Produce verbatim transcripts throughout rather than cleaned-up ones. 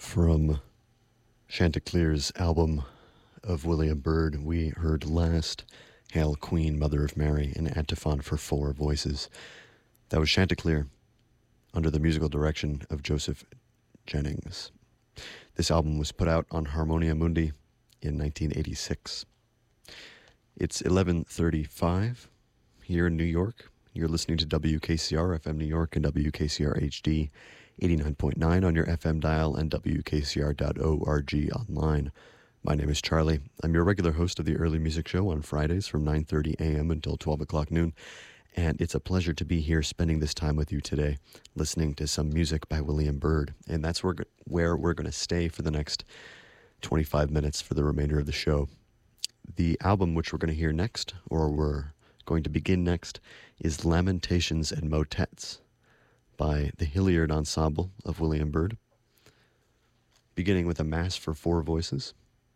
From Chanticleer's album of William Byrd, we heard last Hail Queen, Mother of Mary, an antiphon for four voices. That was Chanticleer, under the musical direction of Joseph Jennings. This album was put out on Harmonia Mundi in nineteen eighty-six. It's eleven thirty-five here in New York. You're listening to W K C R F M New York and W K C R H D eighty-nine point nine on your F M dial and W K C R dot org online. My name is Charlie. I'm your regular host of the Early Music Show on Fridays from nine thirty a.m. until twelve o'clock noon, and it's a pleasure to be here spending this time with you today, listening to some music by William Byrd, and that's where, where we're going to stay for the next twenty-five minutes for the remainder of the show. The album which we're going to hear next, or we're going to begin next, is Lamentations and Motets by the Hilliard Ensemble of William Byrd, beginning with a Mass for Four Voices.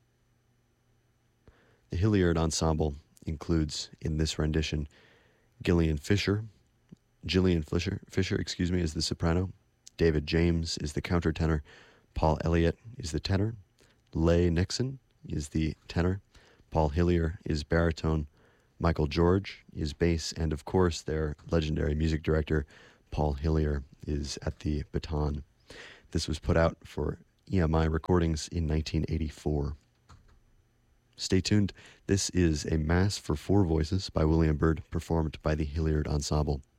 The Hilliard Ensemble includes, in this rendition, Gillian Fisher, Gillian Fisher, Fisher, excuse me, is the soprano, David James is the countertenor, Paul Elliott is the tenor, Leigh Nixon is the tenor, Paul Hillier is baritone, Michael George is bass, and of course their legendary music director, Paul Hillier, is at the baton. This was put out for E M I Recordings in nineteen eighty-four. Stay tuned. This is a Mass for Four Voices by William Byrd, performed by the Hilliard Ensemble.